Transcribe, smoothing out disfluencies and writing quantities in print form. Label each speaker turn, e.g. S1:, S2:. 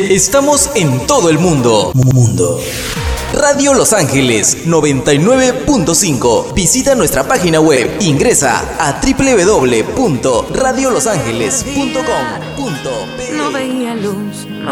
S1: Estamos en todo el mundo. Radio Los Ángeles 99.5. Visita nuestra página web. Ingresa a www.radiolosangeles.com.pe.
S2: No veía luz.